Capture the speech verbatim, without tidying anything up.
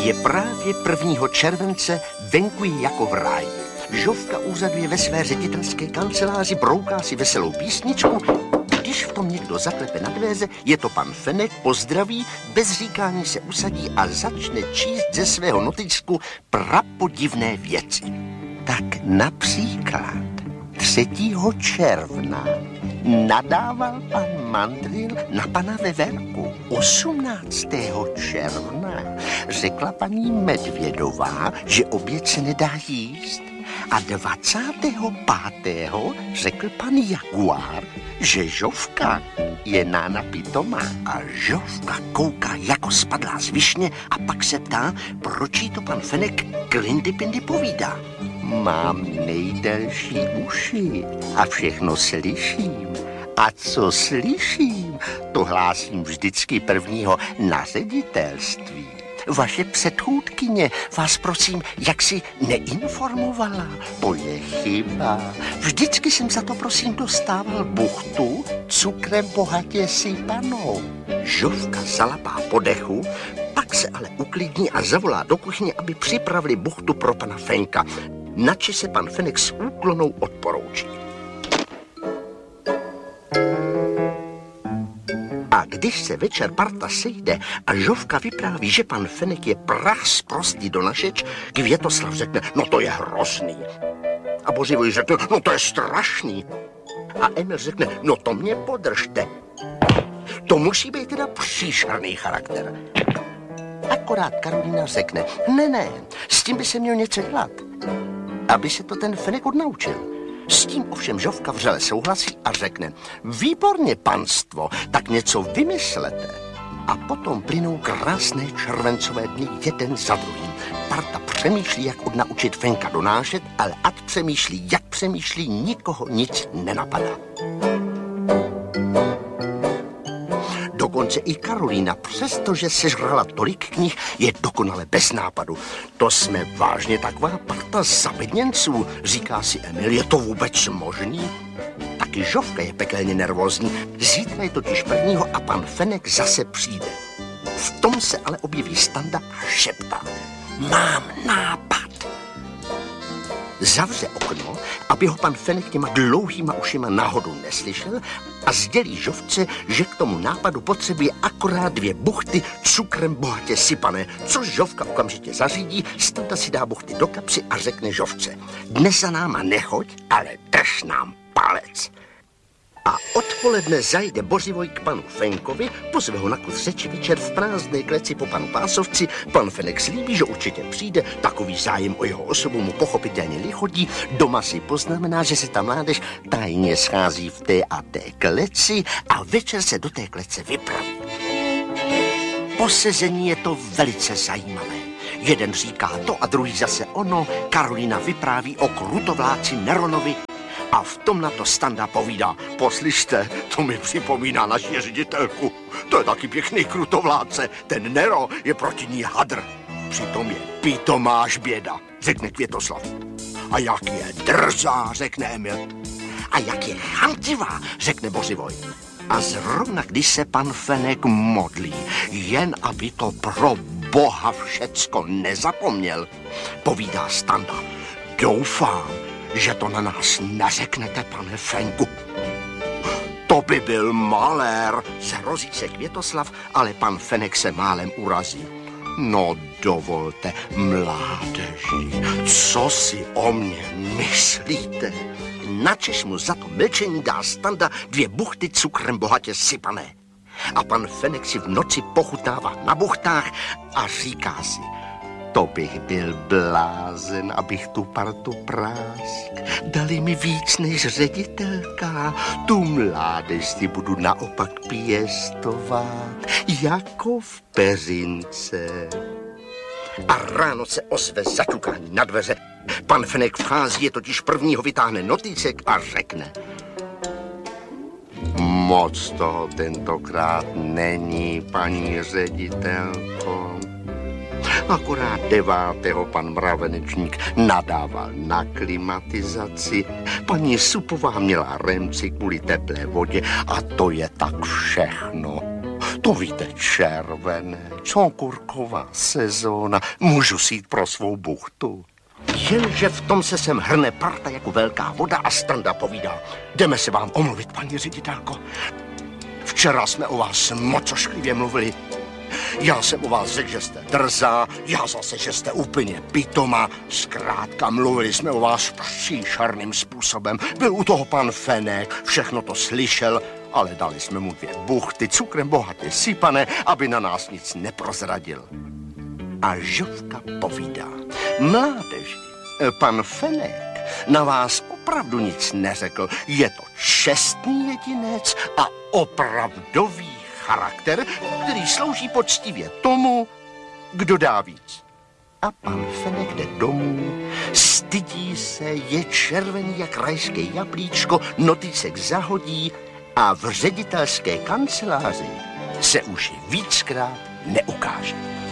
Je právě prvního července, venku je jako v ráji. Žofka úřaduje ve své ředitelské kanceláři, brouká si veselou písničku. Když v tom někdo zaklepe na dveře, je to pan Fenek, pozdraví, bez říkání se usadí a začne číst ze svého notičku prapodivné věci. Tak například třetího června nadával pan Mandril na pana Veverku. osmnáctého června řekla paní Medvědová, že oběd se nedá jíst. A dvacátého pátého řekl pan Jaguár, že Žofka je nána pitomá. A Žofka kouká jako spadlá z višně a pak se ptá, proč jí to pan Fenek klindy pindy povídá. Mám nejdelší uši a všechno slyším. A co slyším, to hlásím vždycky prvního na ředitelství. Vaše předchůdkyně vás prosím, jak si neinformovala. To je chyba. Vždycky jsem za to prosím dostával buchtu cukrem bohatě sypanou. Žofka zalapá po dechu, pak se ale uklidní a zavolá do kuchyně, aby připravili buchtu pro pana Fenka. Načež se pan Fenek s úklonou odporoučí. A když se večer parta sejde a Žofka vypráví, že pan Fenek je prás prostý donašeč, Květoslav řekne, no to je hrozný. A Bořivoj řekne, no to je strašný. A Emil řekne, no to mě podržte. To musí být teda příšerný charakter. Akorát Karolína řekne, ne, ne, s tím by se měl něco dělat, aby se to ten Fenek odnaučil. S tím ovšem Žofka vřele souhlasí a řekne, výborně panstvo, tak něco vymyslete. A potom plynou krásné červencové dny jeden za druhým. Parta přemýšlí, jak odnaučit Fenka donášet, ale ať přemýšlí, jak přemýšlí, nikoho nic nenapadá. Dokonce i Karolína, přestože sežrala tolik knih, je dokonale bez nápadu. To jsme vážně taková parta zabedněnců, říká si Emil, je to vůbec možný? Taky Žofka je pekelně nervózní, zítra je totiž prvního a pan Fenek zase přijde. V tom se ale objeví Standa a šeptá, mám nápad. Zavře okno, aby ho pan Fenek těma dlouhýma ušima náhodou neslyšel a sdělí Žofce, že k tomu nápadu potřebuje akorát dvě buchty cukrem bohatě sypané, což Žofka okamžitě zařídí, Standa si dá buchty do kapsy a řekne Žofce, dnes za náma nechoď, ale drž nám palec. A odpoledne zajde Bořivoj k panu Fenkovi, pozve ho na kus řeči večer v prázdné kleci po panu Pásovci, pan Fenek slíbí, že určitě přijde, takový zájem o jeho osobu mu pochopitelně lichodí, doma si poznamená, že se ta mládež tajně schází v té a té kleci a večer se do té klece vypraví. Po sezení je to velice zajímavé. Jeden říká to a druhý zase ono, Karolína vypráví o krutovláci Neronovi, a v tom na to Standa povídá, poslyšte, to mi připomíná naši ředitelku. To je taky pěkný krutovládce, ten Nero je proti ní hadr. Přitom je pitomáš běda, řekne Květoslav. A jak je drzá, řekne Emil. A jak je chamtivá, řekne Bořivoj. A zrovna když se pan Fenek modlí, jen aby to pro Boha všecko nezapomněl, povídá Standa, doufám, že to na nás neřeknete, pane Fenku. To by byl malér, zhrozí se Květoslav, ale pan Fenek se málem urazí. No dovolte, mládeži, co si o mě myslíte? Načež mu za to mlčení dá Standa dvě buchty cukrem bohatě sypané. A pan Fenek si v noci pochutnává na buchtách a říká si, to bych byl blázen, abych tu partu prásk. Dali mi víc než ředitelka. Tu mládež si budu naopak pěstovat, jako v peřince. A ráno se ozve zaťukání na dveře. Pan Fenek vchází, je totiž prvního vytáhne noticek a řekne. Moc toho tentokrát není, paní ředitelko. Akorát devátého pan Mravenečník nadával na klimatizaci. Paní Supová měla remci kvůli teplé vodě a to je tak všechno. To To víte, červené, čonkurková sezóna, můžu si jít pro svou buchtu. Jenže v tom se sem hrne parta jako velká voda a Standa povídá. Jdeme se vám omluvit, paní ředitelko. Včera jsme o vás moc ošklivě mluvili. Já jsem o vás řekl, že jste drzá, já zase, že jste úplně pitoma. Zkrátka mluvili jsme o vás příšerným způsobem. Byl u toho pan Fenek, všechno to slyšel, ale dali jsme mu dvě buchty, cukrem bohatě sypané, aby na nás nic neprozradil. A Žofka povídá. Mládeži, pan Fenek na vás opravdu nic neřekl. Je to čestný jedinec a opravdový charakter, který slouží poctivě tomu, kdo dá víc. A pan Fenek jde domů, stydí se, je červený jak rajské jablíčko, noticek zahodí a v ředitelské kanceláři se už víckrát neukáže.